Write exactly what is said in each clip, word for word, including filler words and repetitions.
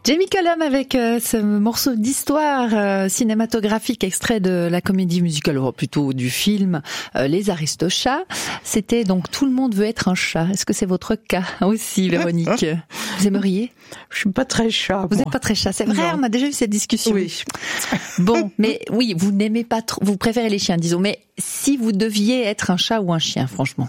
Jamie Cullum avec euh, ce morceau d'histoire euh, cinématographique extrait de la comédie musicale, ou plutôt du film euh, Les Aristochats. C'était donc Tout le monde veut être un chat. Est-ce que c'est votre cas aussi, Véronique? Vous aimeriez? Je suis pas très chat. Vous n'êtes pas très chat, c'est vrai, non. On a déjà eu cette discussion. Oui. Bon, mais oui, vous n'aimez pas trop, vous préférez les chiens, disons. Mais si vous deviez être un chat ou un chien, franchement?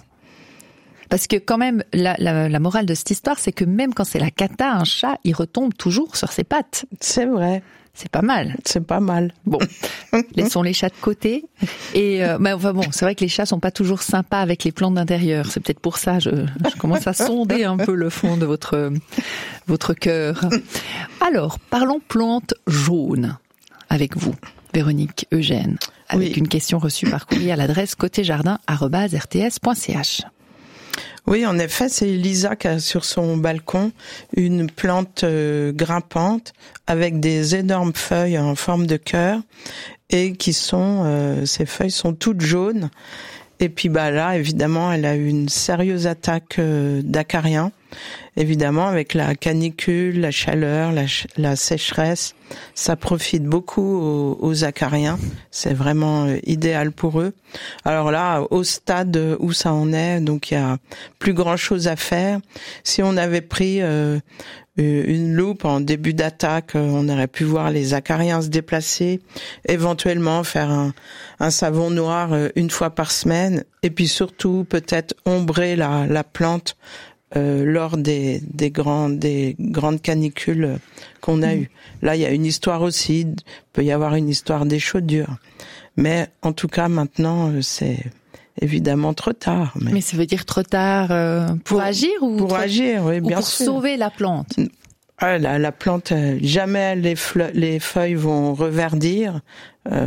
Parce que quand même, la, la, la morale de cette histoire, c'est que même quand c'est la cata, un chat, il retombe toujours sur ses pattes. C'est vrai. C'est pas mal. C'est pas mal. Bon, laissons les chats de côté. Et euh, bah, enfin bon, c'est vrai que les chats sont pas toujours sympas avec les plantes d'intérieur. C'est peut-être pour ça, je, je commence à sonder un peu le fond de votre votre cœur. Alors, parlons plantes jaunes avec vous, Véronique Eugène, avec oui. une question reçue par courrier à l'adresse côté jardin arobase r t s point c h. Oui, en effet, c'est Lisa qui a sur son balcon une plante euh, grimpante avec des énormes feuilles en forme de cœur et qui sont, euh, ces feuilles sont toutes jaunes. Et puis bah là, évidemment, elle a eu une sérieuse attaque euh, d'acariens. Évidemment, avec la canicule, la chaleur, la, ch- la sécheresse, ça profite beaucoup aux, aux acariens. C'est vraiment euh, idéal pour eux. Alors là, au stade où ça en est, donc il y a plus grand chose à faire. Si on avait pris euh, une loupe en début d'attaque, on aurait pu voir les acariens se déplacer, éventuellement faire un, un savon noir une fois par semaine, et puis surtout peut-être ombrer la, la plante Euh, lors des, des, grands, des grandes canicules qu'on a mmh. eues. Là, il y a une histoire aussi, il peut y avoir une histoire d'échaudure. Mais en tout cas, maintenant, c'est évidemment trop tard. Mais, mais ça veut dire trop tard euh, pour, pour agir ou Pour trop... agir, oui, bien ou pour sûr. Pour sauver la plante. Ah, la, la plante, jamais les, fle- les feuilles vont reverdir. Euh,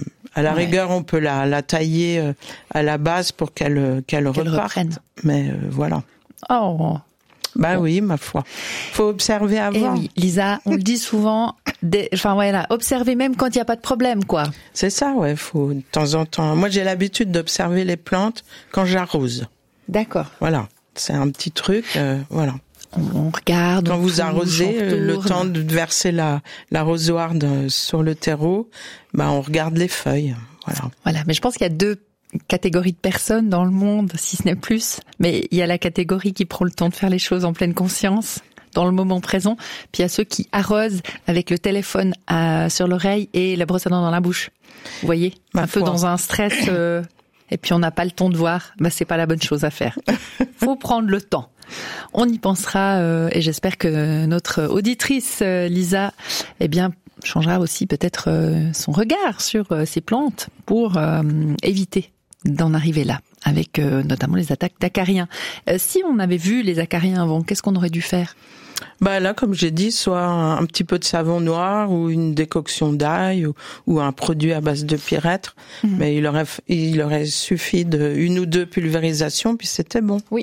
à la ouais. rigueur, on peut la, la tailler à la base pour qu'elle, qu'elle, qu'elle reparte. Reprenne. Mais euh, voilà. Oh. Bah bon. Oui, ma foi. Faut observer avant. Eh oui, Lisa, on le dit souvent. Des... Enfin voilà, observer même quand il n'y a pas de problème, quoi. C'est ça, ouais. Faut de temps en temps. Moi, j'ai l'habitude d'observer les plantes quand j'arrose. D'accord. Voilà, c'est un petit truc. Euh, voilà. On regarde. Quand on vous touche, arrosez, le temps de verser la l'arrosoir de, sur le terreau, bah on regarde les feuilles. Voilà. Voilà, mais je pense qu'il y a deux catégorie de personnes dans le monde, si ce n'est plus, mais il y a la catégorie qui prend le temps de faire les choses en pleine conscience, dans le moment présent, puis il y a ceux qui arrosent avec le téléphone à, sur l'oreille et la brosse à dents dans la bouche. Vous voyez, Ma un foi. peu dans un stress, euh, et puis on n'a pas le temps de voir, bah c'est pas la bonne chose à faire. Faut prendre le temps. On y pensera, euh, et j'espère que notre auditrice euh, Lisa, eh bien, changera aussi peut-être euh, son regard sur euh, ces plantes pour euh, éviter d'en arriver là, avec euh, notamment les attaques d'acariens. Euh, si on avait vu les acariens avant, qu'est-ce qu'on aurait dû faire? Bah là, comme j'ai dit, soit un, un petit peu de savon noir ou une décoction d'ail ou, ou un produit à base de pyrètre. Mmh. Mais il aurait, il aurait suffi de une ou deux pulvérisations, puis c'était bon. Oui.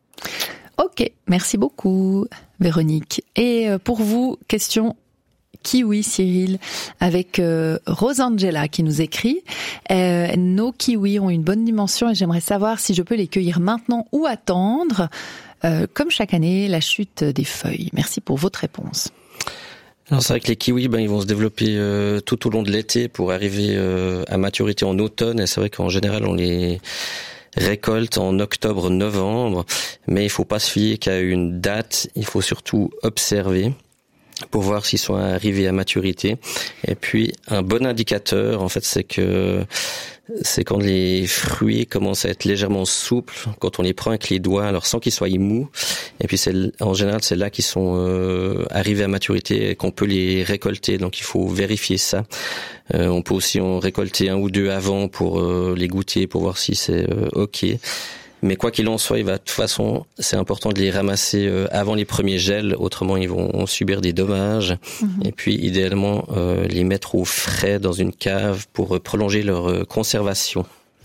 Ok, merci beaucoup, Véronique. Et pour vous, question kiwi, Cyril, avec euh, Rosangela qui nous écrit euh, « Nos kiwis ont une bonne dimension et j'aimerais savoir si je peux les cueillir maintenant ou attendre, euh, comme chaque année, la chute des feuilles. Merci pour votre réponse. » Alors c'est vrai que les kiwis, ben ils vont se développer euh, tout au long de l'été pour arriver euh, à maturité en automne. Et c'est vrai qu'en général, on les récolte en octobre-novembre, mais il faut pas se fier qu'à une date. Il faut surtout observer pour voir s'ils sont arrivés à maturité. Et puis, un bon indicateur, en fait, c'est que c'est quand les fruits commencent à être légèrement souples, quand on les prend avec les doigts, alors sans qu'ils soient mous. Et puis, c'est, en général, c'est là qu'ils sont euh, arrivés à maturité et qu'on peut les récolter. Donc, il faut vérifier ça. Euh, on peut aussi en récolter un ou deux avant pour euh, les goûter, pour voir si c'est euh, OK. Mais quoi qu'il en soit, il va, de toute façon, c'est important de les ramasser euh, avant les premiers gels, autrement ils vont subir des dommages. Mmh. Et puis, idéalement, euh, les mettre au frais dans une cave pour euh, prolonger leur euh, conservation.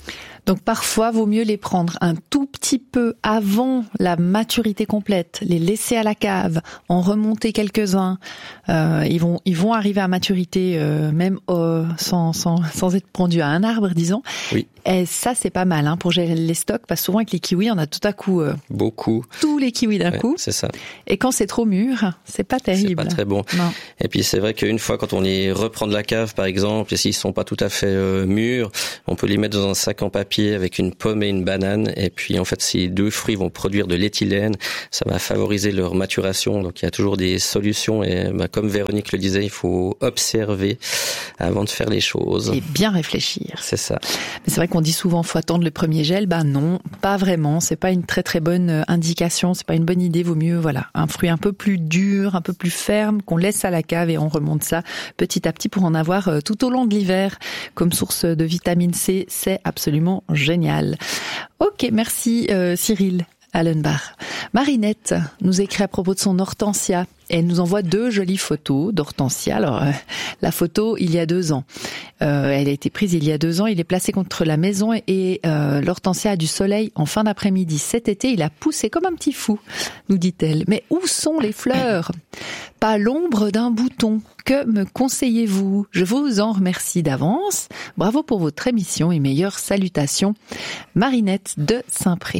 Donc parfois, vaut mieux les prendre un tout petit peu avant la maturité complète, les laisser à la cave, en remonter quelques-uns. Euh, ils vont ils vont arriver à maturité euh, même euh, sans sans sans être pendus à un arbre, disons. Oui. Et ça, c'est pas mal hein, pour gérer les stocks, parce que souvent avec les kiwis, on a tout à coup euh, beaucoup tous les kiwis d'un ouais, coup. C'est ça. Et quand c'est trop mûr, c'est pas terrible. C'est pas très bon. Non. Et puis c'est vrai qu'une fois quand on les reprend de la cave, par exemple, et s'ils sont pas tout à fait euh, mûrs, on peut les mettre dans un sac en papier avec une pomme et une banane. Et puis en fait, ces deux fruits vont produire de l'éthylène. Ça va favoriser leur maturation. Donc il y a toujours des solutions. Et bah, comme Véronique le disait, il faut observer avant de faire les choses. Et bien réfléchir. C'est ça. Mais c'est vrai qu'on dit souvent faut attendre le premier gel. Ben non, pas vraiment. C'est pas une très très bonne indication. C'est pas une bonne idée. Vaut mieux voilà un fruit un peu plus dur, un peu plus ferme qu'on laisse à la cave et on remonte ça petit à petit pour en avoir tout au long de l'hiver comme source de vitamine C. C'est absolument génial. Ok, merci euh, Cyril Allenbach. Marinette nous écrit à propos de son hortensia. Elle nous envoie deux jolies photos d'hortensia. Alors, euh, la photo, il y a deux ans. Euh, elle a été prise il y a deux ans. Il est placé contre la maison et euh, l'hortensia a du soleil en fin d'après-midi. Cet été, il a poussé comme un petit fou, nous dit-elle. Mais où sont les fleurs ? Pas l'ombre d'un bouton. Que me conseillez-vous ? Je vous en remercie d'avance. Bravo pour votre émission et meilleures salutations. Marinette de Saint-Pré.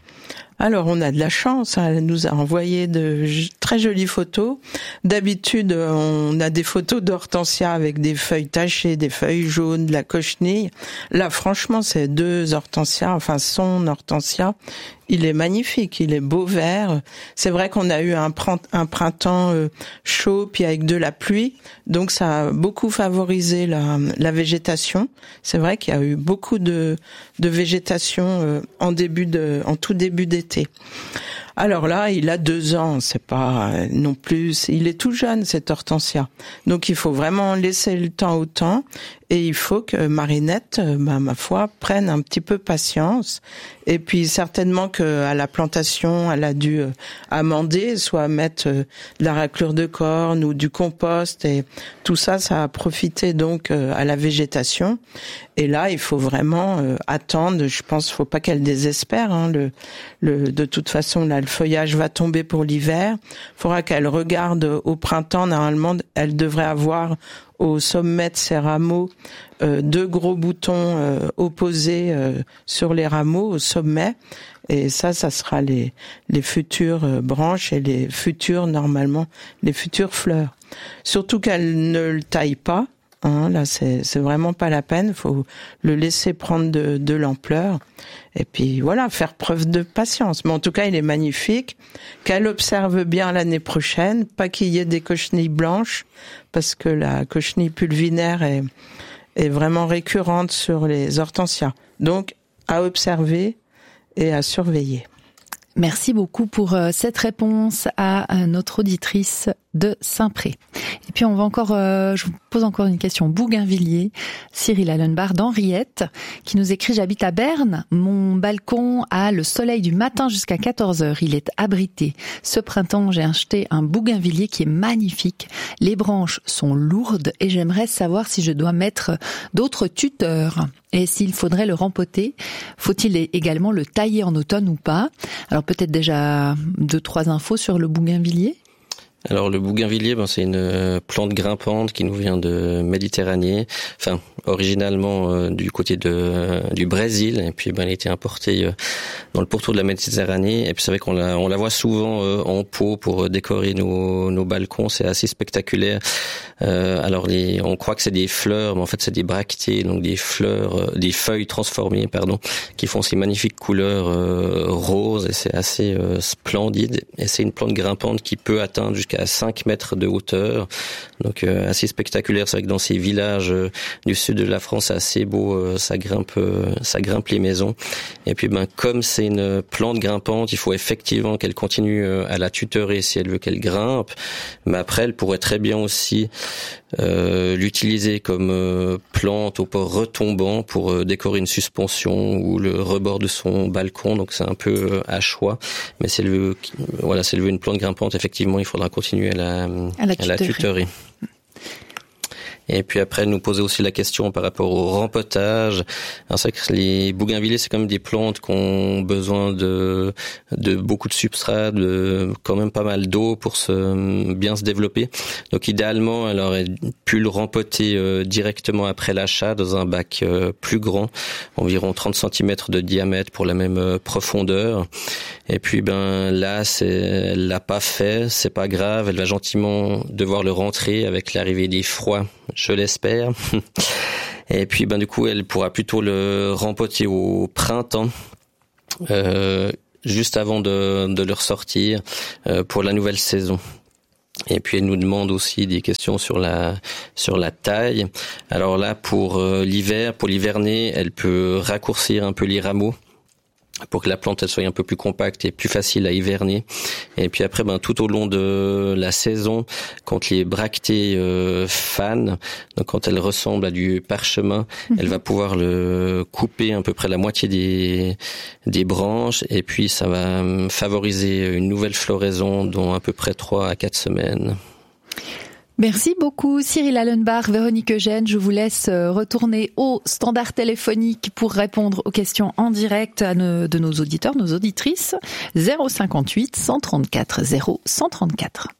Alors, on a de la chance, elle nous a envoyé de très jolies photos. D'habitude, on a des photos d'hortensia avec des feuilles tachées, des feuilles jaunes, de la cochenille. Là, franchement, c'est deux hortensias, enfin son hortensia. Il est magnifique, il est beau vert. C'est vrai qu'on a eu un printemps chaud puis avec de la pluie, donc ça a beaucoup favorisé la, la végétation. C'est vrai qu'il y a eu beaucoup de, de végétation en début de, en tout début d'été. Alors là, il a deux ans, c'est pas non plus, il est tout jeune cet hortensia. Donc il faut vraiment laisser le temps au temps et il faut que Marinette, bah, ma foi, prenne un petit peu patience. Et puis certainement que à la plantation, elle a dû amender, soit mettre de la raclure de corne ou du compost et tout ça, ça a profité donc à la végétation. Et là, il faut vraiment attendre. Je pense, faut pas qu'elle désespère. Hein, le, le, de toute façon, là, le feuillage va tomber pour l'hiver. Il faudra qu'elle regarde au printemps. Normalement, elle devrait avoir au sommet de ses rameaux euh, deux gros boutons euh, opposés euh, sur les rameaux au sommet. Et ça, ça sera les, les futures branches et les futures, normalement, les futures fleurs. Surtout qu'elle ne le taille pas. Hein, là, c'est, c'est vraiment pas la peine. Faut le laisser prendre de, de l'ampleur. Et puis, voilà, faire preuve de patience. Mais en tout cas, il est magnifique. Qu'elle observe bien l'année prochaine. Pas qu'il y ait des cochenilles blanches. Parce que la cochenille pulvinaire est, est vraiment récurrente sur les hortensias. Donc, à observer et à surveiller. Merci beaucoup pour cette réponse à notre auditrice de Saint-Pré. Et puis on va encore, euh, je vous pose encore une question. Bougainvillier, Cyril Allenbach d'Henriette, qui nous écrit: j'habite à Berne, mon balcon a le soleil du matin jusqu'à quatorze heures, il est abrité. Ce printemps, j'ai acheté un bougainvillier qui est magnifique. Les branches sont lourdes et j'aimerais savoir si je dois mettre d'autres tuteurs. Et s'il faudrait le rempoter, faut-il également le tailler en automne ou pas? Alors peut-être déjà deux, trois infos sur le bougainvillier. Alors le bougainvillier, ben, c'est une plante grimpante qui nous vient de Méditerranée, enfin originalement euh, du côté de euh, du Brésil, et puis ben elle a été importée euh, dans le pourtour de la Méditerranée. Et puis c'est vrai qu'on la on la voit souvent euh, en pot pour décorer nos nos balcons, c'est assez spectaculaire. Euh, alors les, on croit que c'est des fleurs, mais en fait c'est des bractées, donc des fleurs, euh, des feuilles transformées, pardon, qui font ces magnifiques couleurs euh, roses, et c'est assez euh, splendide. Et c'est une plante grimpante qui peut atteindre jusqu'à cinq mètres de hauteur, donc euh, assez spectaculaire. C'est vrai que dans ces villages euh, du sud de la France, c'est assez beau, euh, ça grimpe, euh, ça grimpe les maisons. Et puis ben comme c'est une plante grimpante, il faut effectivement qu'elle continue euh, à la tutorer si elle veut qu'elle grimpe. Mais après, elle pourrait très bien aussi euh, l'utiliser comme euh, plante au port retombant pour euh, décorer une suspension ou le rebord de son balcon. Donc c'est un peu euh, à choix. Mais si elle veut, voilà, si elle veut une plante grimpante, effectivement, il faudra continuer à la, à la, à la tutorer. Et puis après, elle nous posait aussi la question par rapport au rempotage. Alors c'est vrai que les bougainvilliers, c'est quand même des plantes qui ont besoin de, de beaucoup de substrat, de quand même pas mal d'eau pour se, bien se développer. Donc idéalement, elle aurait pu le rempoter euh, directement après l'achat dans un bac euh, plus grand, environ trente centimètres de diamètre pour la même euh, profondeur. Et puis ben là, c'est, elle l'a pas fait, c'est pas grave, elle va gentiment devoir le rentrer avec l'arrivée des froids, je l'espère. Et puis ben du coup, elle pourra plutôt le rempoter au printemps, euh, juste avant de, de le ressortir euh, pour la nouvelle saison. Et puis elle nous demande aussi des questions sur la sur la taille. Alors là, pour euh, l'hiver, pour l'hiverner, elle peut raccourcir un peu les rameaux pour que la plante elle soit un peu plus compacte et plus facile à hiverner. Et puis après, ben tout au long de la saison, quand les bractées euh, fanent, donc quand elles ressemblent à du parchemin, mmh. elle va pouvoir le couper à peu près la moitié des des branches, et puis ça va favoriser une nouvelle floraison dans à peu près trois à quatre semaines. Merci beaucoup Cyril Allenbach, Véronique Eugène. Je vous laisse retourner au standard téléphonique pour répondre aux questions en direct à nos, de nos auditeurs, nos auditrices. zéro cinquante-huit cent trente-quatre zéro cent trente-quatre.